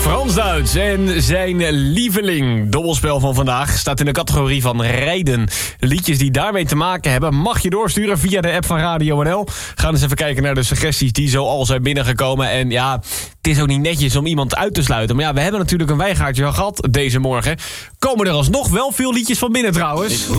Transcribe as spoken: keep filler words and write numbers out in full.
Frans-Duits en zijn lieveling. Dobbelspel van vandaag staat in de categorie van rijden. Liedjes die daarmee te maken hebben mag je doorsturen via de app van Radio N L. Ga eens even kijken naar de suggesties die zo al zijn binnengekomen. En ja, het is ook niet netjes om iemand uit te sluiten. Maar ja, we hebben natuurlijk een wijgaartje gehad deze morgen. Komen er alsnog wel veel liedjes van binnen trouwens.